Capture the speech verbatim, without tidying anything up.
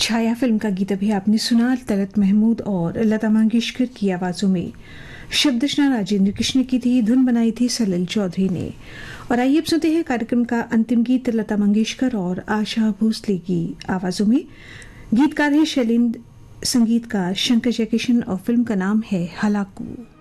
छाया film का गीत अभी आपने सुना तलत महमूद और लता मंगेशकर की आवाजों में। शब्द रचना राजेंद्र कृष्ण की थी, धुन बनाई थी सलिल चौधरी ने। और आइए अब सुनते हैं कार्यक्रम का अंतिम गीत लता मंगेशकर और आशा भोसले की आवाजों में। गीतकार है शैलेंद्र, संगीतकार शंकर जयकिशन और फिल्म का नाम है हलाकू।